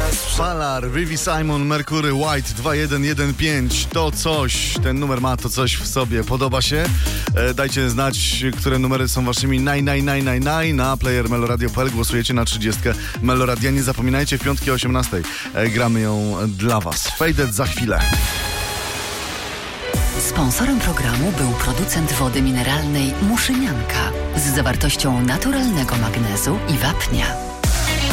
Valar, Rivi Simon, Mercury, White 2115. To coś, ten numer ma to coś w sobie. Podoba się? Dajcie znać, które numery są waszymi na player meloradio.pl. Głosujecie na 30 Meloradia. Nie zapominajcie, w piątki o 18 gramy ją dla was. Faded za chwilę. Sponsorem programu był producent wody mineralnej Muszynianka z zawartością naturalnego magnezu i wapnia.